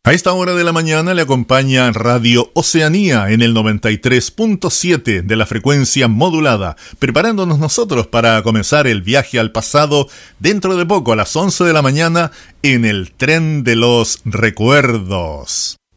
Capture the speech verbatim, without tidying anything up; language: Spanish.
A esta hora de la mañana le acompaña Radio Oceanía en el noventa y tres punto siete de la frecuencia modulada, preparándonos nosotros para comenzar el viaje al pasado dentro de poco a las once de la mañana en el Tren de los Recuerdos.